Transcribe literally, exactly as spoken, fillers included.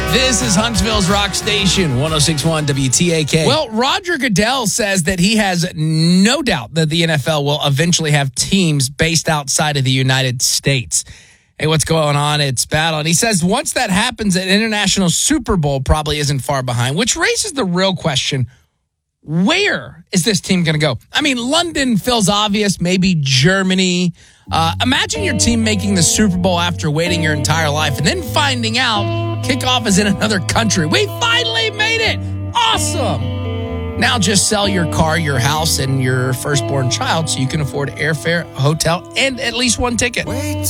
This is Huntsville's Rock Station, one oh six point one W T A K. Well, Roger Goodell says that he has no doubt that the N F L will eventually have teams based outside of the United States. Hey, what's going on? It's Battle. And he says once that happens, an international Super Bowl probably isn't far behind, which raises the real question, where is this team going to go? I mean, London feels obvious, maybe Germany. Uh, imagine your team making the Super Bowl after waiting your entire life and then finding out kickoff is in another country. We finally made it. Awesome. Now just sell your car, your house, and your firstborn child so you can afford airfare, hotel, and at least one ticket. Wait.